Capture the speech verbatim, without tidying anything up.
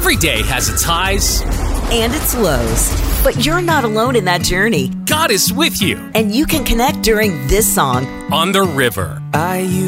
Every day has its highs and its lows. But you're not alone in that journey. God is with you. And you can connect during this song on the river. I